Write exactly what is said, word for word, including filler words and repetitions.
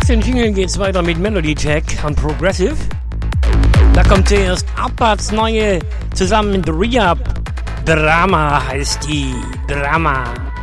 nächsten Jingle geht's weiter mit Melody Tech und Progressive. Da kommt zuerst Abats neue zusammen mit Rehab. Drama heißt die. Drama.